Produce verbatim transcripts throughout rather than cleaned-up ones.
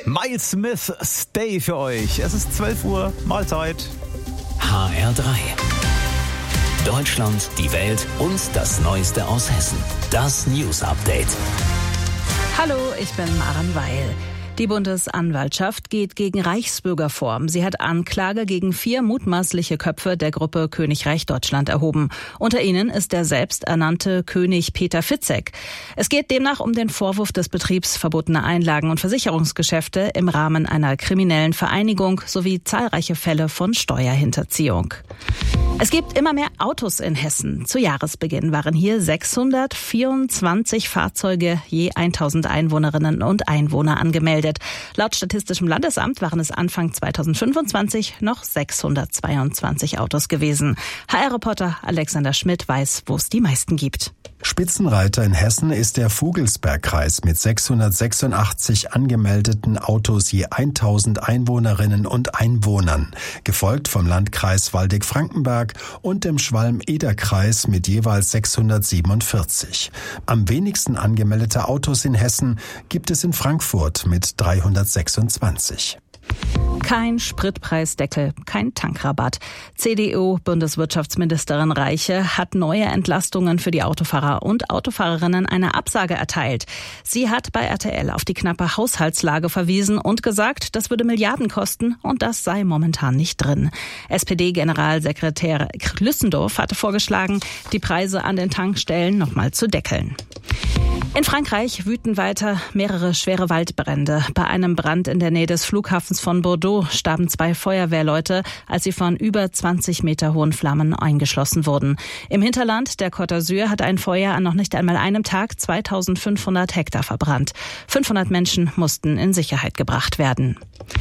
Miles Smith, Stay für euch. Es ist zwölf Uhr, Mahlzeit. H R drei. Deutschland, die Welt und das Neueste aus Hessen. Das News Update. Hallo, ich bin Maren Weil. Die Bundesanwaltschaft geht gegen Reichsbürger vor. Sie hat Anklage gegen vier mutmaßliche Köpfe der Gruppe Königreich Deutschland erhoben. Unter ihnen ist der selbsternannte König Peter Fitzek. Es geht demnach um den Vorwurf des Betriebs verbotener Einlagen und Versicherungsgeschäfte im Rahmen einer kriminellen Vereinigung sowie zahlreiche Fälle von Steuerhinterziehung. Es gibt immer mehr Autos in Hessen. Zu Jahresbeginn waren hier sechshundertvierundzwanzig Fahrzeuge je tausend Einwohnerinnen und Einwohner angemeldet. Laut Statistischem Landesamt waren es Anfang zweitausendfünfundzwanzig noch sechshundertzweiundzwanzig Autos gewesen. H R-Reporter Alexander Schmidt weiß, wo es die meisten gibt. Spitzenreiter in Hessen ist der Vogelsbergkreis mit sechshundertsechsundachtzig angemeldeten Autos je tausend Einwohnerinnen und Einwohnern, gefolgt vom Landkreis Waldeck-Frankenberg und dem Schwalm-Eder-Kreis mit jeweils sechshundertsiebenundvierzig. Am wenigsten angemeldete Autos in Hessen gibt es in Frankfurt mit dreihundertsechsundzwanzig. Kein Spritpreisdeckel, kein Tankrabatt. C D U-Bundeswirtschaftsministerin Reiche hat neue Entlastungen für die Autofahrer und Autofahrerinnen eine Absage erteilt. Sie hat bei R T L auf die knappe Haushaltslage verwiesen und gesagt, das würde Milliarden kosten und das sei momentan nicht drin. S P D-Generalsekretär Lüssendorf hatte vorgeschlagen, die Preise an den Tankstellen nochmal zu deckeln. In Frankreich wüten weiter mehrere schwere Waldbrände. Bei einem Brand in der Nähe des Flughafens von Bordeaux starben zwei Feuerwehrleute, als sie von über zwanzig Meter hohen Flammen eingeschlossen wurden. Im Hinterland der Côte d'Azur hat ein Feuer an noch nicht einmal einem Tag zweitausendfünfhundert Hektar verbrannt. fünfhundert Menschen mussten in Sicherheit gebracht werden.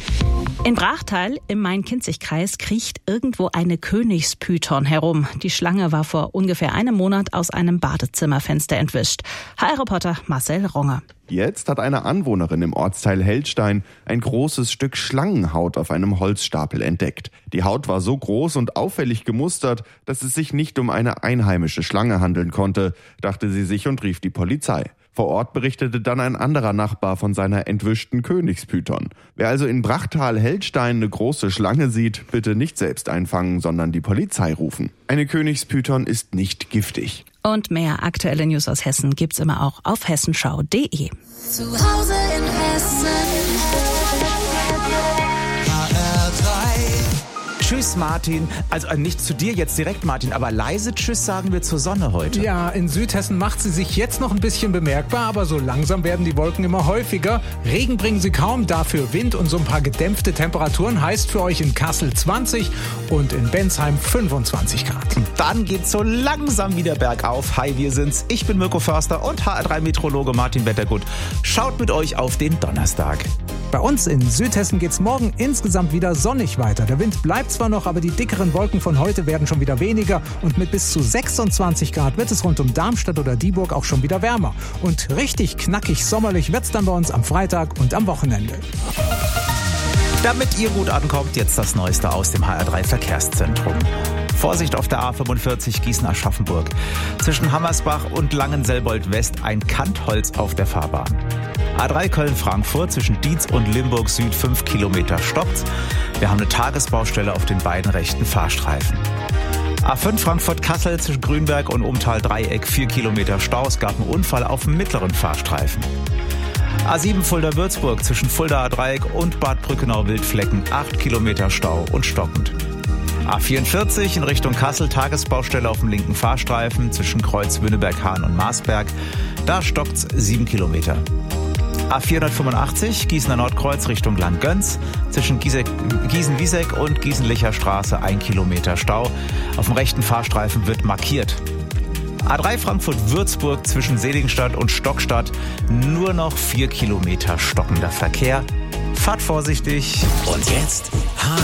In Brachtal im Main-Kinzig-Kreis kriecht irgendwo eine Königspython herum. Die Schlange war vor ungefähr einem Monat aus einem Badezimmerfenster entwischt. H R-Reporter Marcel Ronger. Jetzt hat eine Anwohnerin im Ortsteil Heldstein ein großes Stück Schlangenhaut auf einem Holzstapel entdeckt. Die Haut war so groß und auffällig gemustert, dass es sich nicht um eine einheimische Schlange handeln konnte, dachte sie sich und rief die Polizei. Vor Ort berichtete dann ein anderer Nachbar von seiner entwischten Königspython. Wer also in Brachtal-Heldstein eine große Schlange sieht, bitte nicht selbst einfangen, sondern die Polizei rufen. Eine Königspython ist nicht giftig. Und mehr aktuelle News aus Hessen gibt's immer auch auf hessenschau punkt de. Zu Hause in Hessen. H R drei. Tschüss, Martin. Also äh, nicht zu dir jetzt direkt, Martin, aber leise Tschüss sagen wir zur Sonne heute. Ja, in Südhessen macht sie sich jetzt noch ein bisschen bemerkbar, aber so langsam werden die Wolken immer häufiger. Regen bringen sie kaum, dafür Wind und so ein paar gedämpfte Temperaturen. Heißt für euch in Kassel zwanzig und in Bensheim fünfundzwanzig Grad. Und dann geht's so langsam wieder bergauf. Hi, wir sind's. Ich bin Mirko Förster und H R drei Meteorologe Martin Wettergut. Schaut mit euch auf den Donnerstag. Bei uns in Südhessen geht's morgen insgesamt wieder sonnig weiter. Der Wind bleibt zwar noch, aber die dickeren Wolken von heute werden schon wieder weniger und mit bis zu sechsundzwanzig Grad wird es rund um Darmstadt oder Dieburg auch schon wieder wärmer. Und richtig knackig sommerlich wird's dann bei uns am Freitag und am Wochenende. Damit ihr gut ankommt, jetzt das Neueste aus dem H R drei Verkehrszentrum. Vorsicht auf der A fünfundvierzig Gießen-Aschaffenburg. Zwischen Hammersbach und Langenselbold-West ein Kantholz auf der Fahrbahn. A drei Köln-Frankfurt zwischen Dietz und Limburg Süd fünf Kilometer stoppt. Wir haben eine Tagesbaustelle auf den beiden rechten Fahrstreifen. A fünf Frankfurt-Kassel zwischen Grünberg und Umtal-Dreieck vier Kilometer Stau. Es gab einen Unfall auf dem mittleren Fahrstreifen. A sieben Fulda-Würzburg zwischen Fulda-Dreieck und Bad Brückenau-Wildflecken acht Kilometer Stau und stockend. A vierundvierzig in Richtung Kassel, Tagesbaustelle auf dem linken Fahrstreifen zwischen Kreuz Wünneberg-Hahn und Marsberg. Da stockt's sieben Kilometer. A vierhundertfünfundachtzig Gießener Nordkreuz Richtung Langgöns. Zwischen Gießen-Wieseck und Gießenlicher Straße ein Kilometer Stau. Auf dem rechten Fahrstreifen wird markiert. A drei Frankfurt-Würzburg zwischen Seligenstadt und Stockstadt. Nur noch vier Kilometer stockender Verkehr. Fahrt vorsichtig. Und jetzt H